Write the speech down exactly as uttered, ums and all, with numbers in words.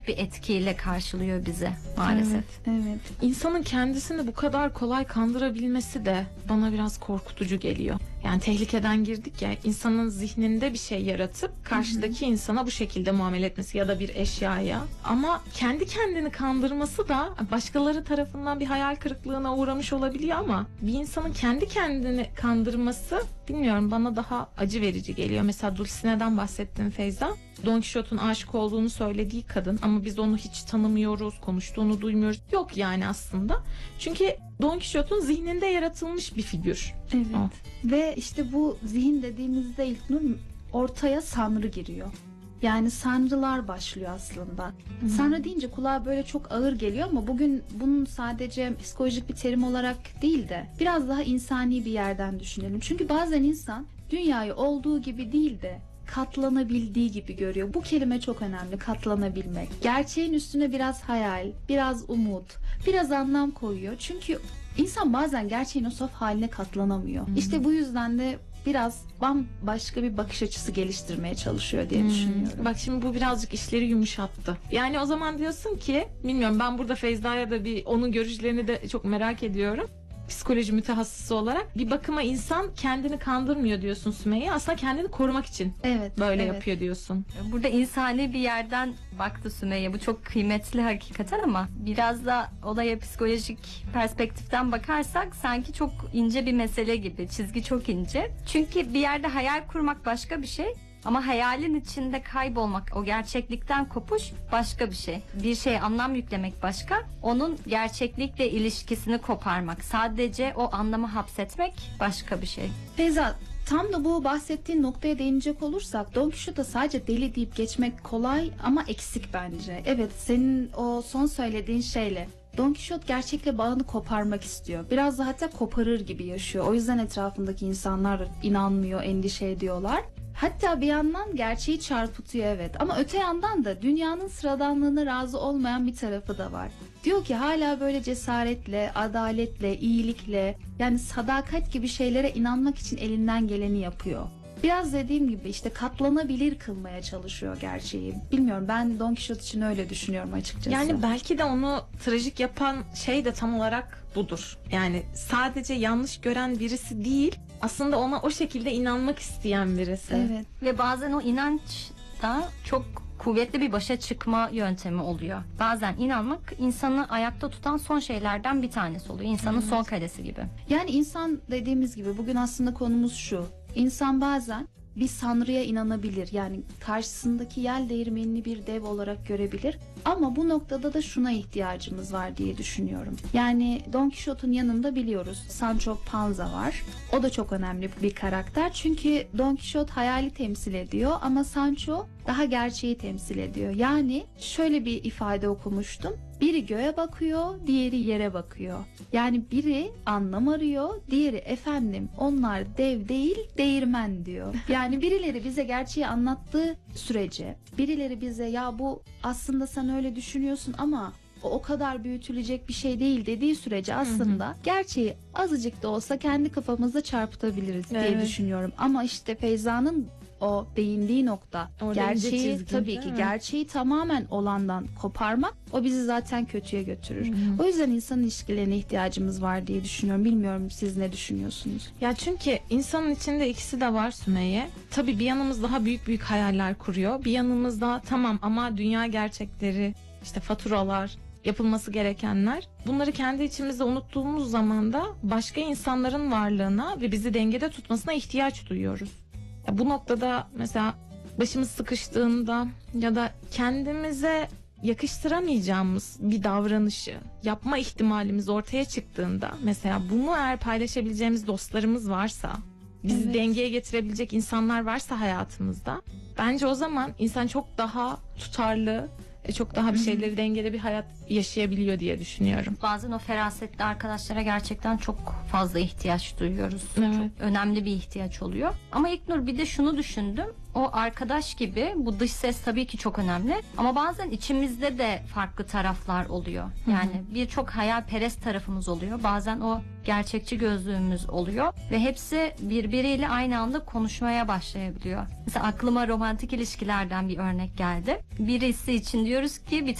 bir etkiyle karşılıyor bizi maalesef. Evet, evet. İnsanın kendisini bu kadar kolay kandırabilmesi de bana biraz korkutucu geliyor. Yani tehlikeden girdik ya, insanın zihninde bir şey yaratıp karşıdaki Hı-hı. insana bu şekilde muamele etmesi ya da bir eşyaya. Ama kendi kendini kandırması da başkaları tarafından bir hayal kırıklığına uğramış olabiliyor ama bir insanın kendi kendini kandırması, bilmiyorum, bana daha acı verici geliyor. Mesela Dulcinea'dan bahsettin Feyza. Don Quixote'un aşık olduğunu söylediği kadın ama biz onu hiç tanımıyoruz, konuştuğunu duymuyoruz. Yok yani aslında. Çünkü Don Quixote'un zihninde yaratılmış bir figür. Evet. O. Ve işte bu zihin dediğimizde İlknur, ortaya Sanrı giriyor. Yani sanrılar başlıyor aslında. Hı-hı. Sanrı deyince kulağa böyle çok ağır geliyor ama bugün bunun sadece psikolojik bir terim olarak değil de biraz daha insani bir yerden düşünelim. Çünkü bazen insan dünyayı olduğu gibi değil de katlanabildiği gibi görüyor. Bu kelime çok önemli, katlanabilmek. Gerçeğin üstüne biraz hayal, biraz umut, biraz anlam koyuyor. Çünkü insan bazen gerçeğin o saf haline katlanamıyor. Hmm. İşte bu yüzden de biraz bambaşka bir bakış açısı geliştirmeye çalışıyor diye hmm. düşünüyorum. Bak şimdi bu birazcık işleri yumuşattı. Yani o zaman diyorsun ki, bilmiyorum, ben burada Feyza'ya da bir onun görüşlerini de çok merak ediyorum. Psikoloji mütehassısı olarak bir bakıma insan kendini kandırmıyor diyorsun Sümeyye. Aslında kendini korumak için evet, böyle evet. yapıyor diyorsun. Burada insani bir yerden baktı Sümeyye. Bu çok kıymetli hakikaten ama biraz da olaya psikolojik perspektiften bakarsak sanki çok ince bir mesele gibi. Çizgi çok ince. Çünkü bir yerde hayal kurmak başka bir şey. Ama hayalin içinde kaybolmak, o gerçeklikten kopuş başka bir şey. Bir şeye anlam yüklemek başka, onun gerçeklikle ilişkisini koparmak, sadece o anlamı hapsetmek başka bir şey. Feyza, tam da bu bahsettiğin noktaya değinecek olursak, Don Quixote'a sadece deli deyip geçmek kolay ama eksik bence. Evet, senin o son söylediğin şeyle Don Quixote gerçekle bağını koparmak istiyor. Biraz da hatta koparır gibi yaşıyor. O yüzden etrafındaki insanlar inanmıyor, endişe ediyorlar. Hatta bir yandan gerçeği çarpıtıyor, evet. Ama öte yandan da dünyanın sıradanlığına razı olmayan bir tarafı da var. Diyor ki hala böyle cesaretle, adaletle, iyilikle, yani sadakat gibi şeylere inanmak için elinden geleni yapıyor. Biraz dediğim gibi işte katlanabilir kılmaya çalışıyor gerçeği. Bilmiyorum, ben Don Quixote için öyle düşünüyorum açıkçası. Yani belki de onu trajik yapan şey de tam olarak budur. Yani sadece yanlış gören birisi değil, aslında ona o şekilde inanmak isteyen birisi. Evet. Ve bazen o inanç da çok kuvvetli bir başa çıkma yöntemi oluyor. Bazen inanmak insanı ayakta tutan son şeylerden bir tanesi oluyor. İnsanın evet. son kalesi gibi. Yani insan dediğimiz gibi bugün aslında konumuz şu. İnsan bazen bir sanrıya inanabilir. Yani karşısındaki yel değirmenini bir dev olarak görebilir. Ama bu noktada da şuna ihtiyacımız var diye düşünüyorum. Yani Don Quixote'un yanında biliyoruz Sancho Panza var. O da çok önemli bir karakter. Çünkü Don Quixote hayali temsil ediyor ama Sancho daha gerçeği temsil ediyor. Yani şöyle bir ifade okumuştum. Biri göğe bakıyor, diğeri yere bakıyor. Yani biri anlam arıyor, diğeri efendim onlar dev değil değirmen diyor. Yani birileri bize gerçeği anlattığı sürece, birileri bize ya bu aslında sen öyle düşünüyorsun ama o o kadar büyütülecek bir şey değil dediği sürece aslında hı hı. gerçeği azıcık da olsa kendi kafamızda çarpıtabiliriz diye evet. düşünüyorum. Ama işte Feyza'nın o değindiği nokta, orada gerçeği çizgi, tabii ki gerçeği tamamen olandan koparmak, o bizi zaten kötüye götürür. Hı-hı. O yüzden insan ilişkilerine ihtiyacımız var diye düşünüyorum. Bilmiyorum siz ne düşünüyorsunuz? Ya çünkü insanın içinde ikisi de var Sümeyye. Tabii bir yanımız daha büyük büyük hayaller kuruyor. Bir yanımız da tamam ama dünya gerçekleri, işte faturalar, yapılması gerekenler. Bunları kendi içimizde unuttuğumuz zaman da başka insanların varlığına ve bizi dengede tutmasına ihtiyaç duyuyoruz. Ya bu noktada mesela başımız sıkıştığında ya da kendimize yakıştıramayacağımız bir davranışı yapma ihtimalimiz ortaya çıktığında, mesela bunu eğer paylaşabileceğimiz dostlarımız varsa, bizi evet. dengeye getirebilecek insanlar varsa hayatımızda, bence o zaman insan çok daha tutarlı, çok daha bir şeyleri dengeli bir hayat yaşayabiliyor diye düşünüyorum. Bazen o ferasetli arkadaşlara gerçekten çok fazla ihtiyaç duyuyoruz. Evet. Çok önemli bir ihtiyaç oluyor. Ama İlknur, bir de şunu düşündüm. o arkadaş gibi bu dış ses tabii ki çok önemli ama bazen içimizde de farklı taraflar oluyor. Yani birçok hayalperest tarafımız oluyor. Bazen o gerçekçi gözlüğümüz oluyor ve hepsi birbiriyle aynı anda konuşmaya başlayabiliyor. Mesela aklıma romantik ilişkilerden bir örnek geldi. Birisi için diyoruz ki bir